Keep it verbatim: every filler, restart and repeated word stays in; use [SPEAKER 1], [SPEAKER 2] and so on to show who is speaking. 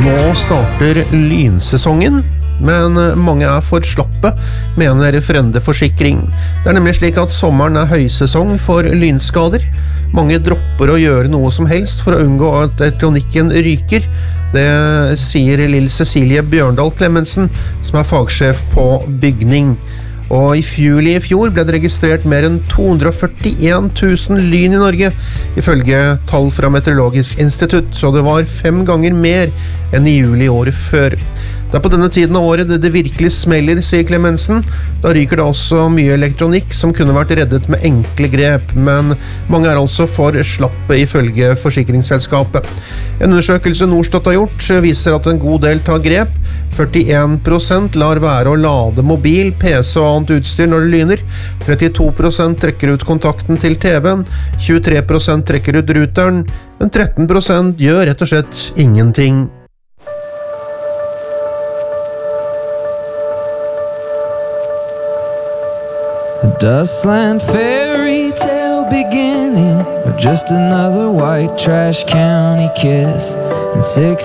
[SPEAKER 1] Nå starter lynsesongen, men mange er for slappe, mener Frende Forsikring. Det er nemlig slik at sommeren er høysesong for lynskader. Mange dropper å gjøre noe som helst for å unngå at elektronikken ryker. Det sier Lill Cecilie Bjørndal Clemensen, som er fagsjef på bygning. Og i juli i fjor ble det registrert mer enn to hundre og førtien tusen lyn i Norge, ifølge tall fra Meteorologisk institutt, så det var fem ganger mer enn i juli året før. Det er på denne tiden av året det, det virkelig smeller, sier Clemensen. Da ryker det også mye elektronikk som kunne vært reddet med enkle grep, men mange er altså for slappe ifølge forsikringsselskapet. En undersøkelse Norstat har gjort viser at en god del tar grep. førtien prosent lar være å lade mobil, P C og annet utstyr når det lyner. trettito prosent trekker ut kontakten til T V-en. tjuetre prosent trekker ut ruteren. Men tretten prosent gjør rett og slett ingenting.
[SPEAKER 2] A dustland fairy tale beginning, or just another white trash county kiss. And six